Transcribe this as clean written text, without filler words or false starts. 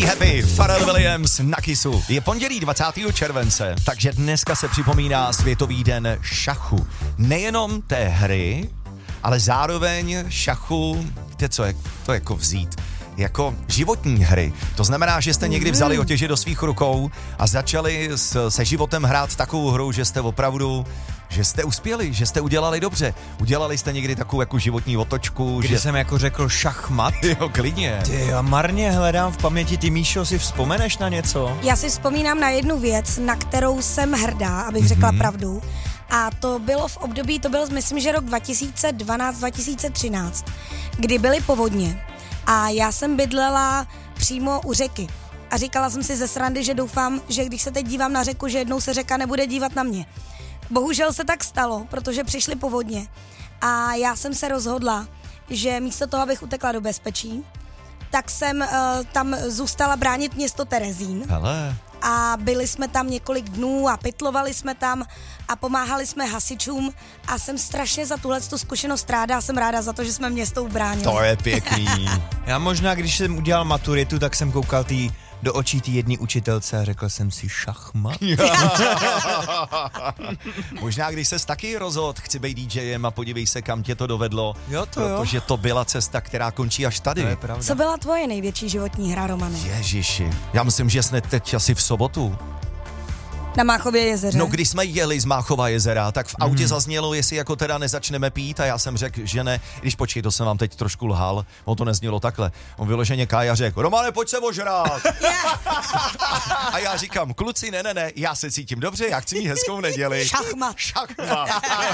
Happy, Pharrell Williams na Kissu. Je pondělí 20. července, takže dneska se připomíná Světový den šachu. Nejenom té hry, ale zároveň šachu, víte co, jak to jako vzít, jako životní hry. To znamená, že jste někdy vzali otěže do svých rukou a začali se životem hrát takovou hru, že jste opravdu, že jste uspěli, že jste udělali dobře. Udělali jste někdy takovou jako životní otočku. Když jsem jako řekl šachmat. Jo, klidně. Ty, já marně hledám v paměti, ty Míšo, si vzpomeneš na něco? Já si vzpomínám na jednu věc, na kterou jsem hrdá, abych řekla pravdu. A to bylo v období, to byl myslím, že rok 2012-2013, kdy byly povodně. A já jsem bydlela přímo u řeky. A říkala jsem si ze srandy, že doufám, že když se teď dívám na řeku, že jednou se řeka nebude dívat na mě. Bohužel se tak stalo, protože přišly povodně. A já jsem se rozhodla, že místo toho, abych utekla do bezpečí, tak jsem tam zůstala bránit město Terezín. Hele. A byli jsme tam několik dnů a pytlovali jsme tam a pomáhali jsme hasičům a jsem strašně za tuhletu zkušenost ráda a jsem ráda za to, že jsme město ubránili. To je pěkný. Já možná, když jsem udělal maturitu, tak jsem koukal do očí té jedné učitelce a řekl jsem si šachmat. Možná, když ses taky rozhodl, chci být DJem a podívej se, kam tě to dovedlo. Jo, protože to byla cesta, která končí až tady. To je pravda. Co byla tvoje největší životní hra, Romane? Ježiši, já myslím, že jsme teď asi v sobotu. Na Máchově jezeře? No, když jsme jeli z Máchova jezera, tak v autě zaznělo, jestli jako teda nezačneme pít a já jsem řekl, že ne. Když počkej, to jsem vám teď trošku lhal, on to neznělo takhle. On vyloženě Kája řekl, Romane, pojď se ožrát. A já říkám, kluci, ne, já se cítím dobře, já chci mít hezkou neděli. Šachmat. Šachmat.